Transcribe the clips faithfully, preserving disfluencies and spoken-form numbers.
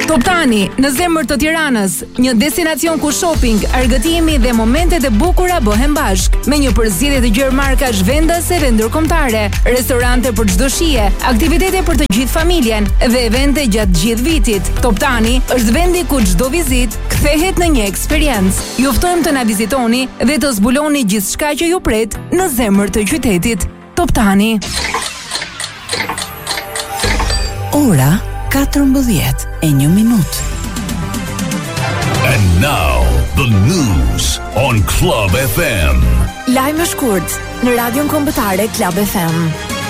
Toptani, në zemër të Tiranës, një destinacion ku shopping, argëtimi dhe momentet e bukura bëhen bashk, me një përzierje të gjerë markash vendase dhe ndërkombëtare, restorante për çdo shije, aktivitete për të gjithë familjen dhe evente gjatë gjithë vitit. Toptani është vendi ku çdo vizitë kthehet në një eksperiencë. Ju ftojmë të na vizitoni dhe të zbuloni gjithçka që ju pret në zemër të qytetit. Toptani. Ora katërmbëdhjetë e një minutë. And now, the news on Club F M. Lajme shkurt në Radion Kombëtare Club F M.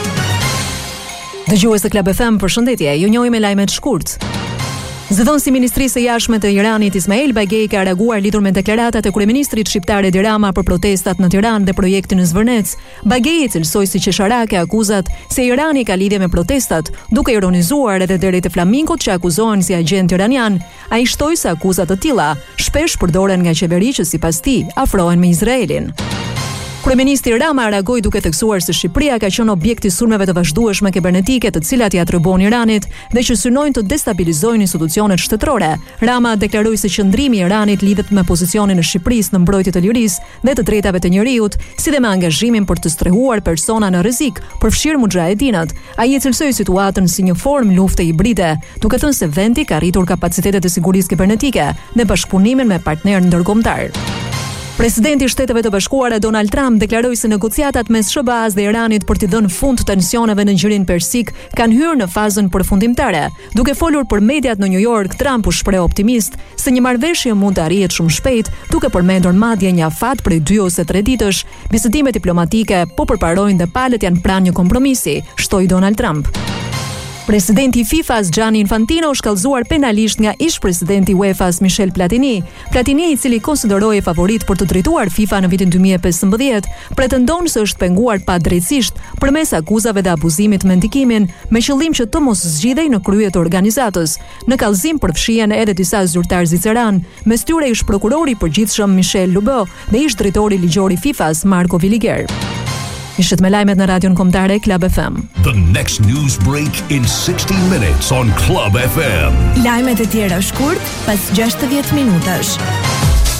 Dëgjues të Club F M, përshëndetje. Ju njohim me lajmet shkurt. Zëdhënësi i Ministrisë së Jashtme të Iranit Ismail Bagei ka reaguar lidhur me deklaratat e kryeministrit shqiptar Edi Rama për protestat në Tiranë dhe projektin në Zvërnec. Bagei i cilësoi si qesharake akuzat se Irani ka lidhje me protestat, duke ironizuar edhe deri te flamingot që akuzohen si agent iranian. Ai shtoi se akuzat të tilla shpesh përdoren nga qeveri që sipas tij afrohen me Izraelin. Kryeministri Rama reagoi duke theksuar se Shqipëria ka qenë objekt i sulmeve të vazhdueshme kibernetike të cilat i atribuohen Iranit dhe që synojnë të destabilizojnë institucionet shtetërore. Rama deklaroi se qëndrimi i Iranit lidhet me pozicionin e Shqipërisë në mbrojtje të lirisë dhe të drejtave të njerëzit, si dhe me angazhimin për të strehuar persona në rrezik, përfshirë mujahedinat. Ai e cilësoi situatën si një formë lufte hibride, duke thënë se vendi ka rritur kapacitetet e sigurisë kibernetike dhe bashkëpunimin me partnerë ndërkombëtar. Presidenti i Shteteve të Bashkuara Donald Trump deklaroi se negociatat mes S B A-s dhe Iranit për t'i dhënë fund tensioneve në Gjirin Persik kanë hyrë në fazën përfundimtare. Duke folur për mediat në New York, Trump u shpreh optimist se një marrëveshje mund të arrihet shumë shpejt, duke përmendur madje një afat prej dy ose tre ditësh. Bisedimet diplomatike po përparojnë dhe palët janë pranë një kompromisi, shtoi Donald Trump. Presidenti i FIFA-s Gianni Infantino është kallëzuar penalisht nga ish-presidenti i UEFA-s Michel Platini. Platini, i cili konsiderohej favorit për të drejtuar FIFA në vitin dy mijë e pesëmbëdhjetë, pretendon se është penguar padrejtësisht përmes akuzave dhe abuzimit me ndikimin, me qëllim që të mos zgjidhej në krye të organizatës. Në kallëzim përfshihen edhe disa zyrtarë zviceran, mes tyre ish prokurori i përgjithshëm Michel Lubo dhe ish drejtori ligjor i FIFA-s Marco Villiger. Ishit me lajmet në Radion Kombëtare Club F M. The next news break in sixty minutes on Club F M. Lajmet e tjera shkurt pas gjashtëdhjetë minutash.